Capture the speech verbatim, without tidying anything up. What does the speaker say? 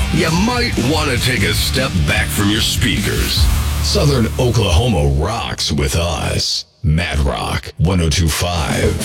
you might want to take a step back from your speakers. Southern Oklahoma rocks with us. Mad Rock one oh two point five.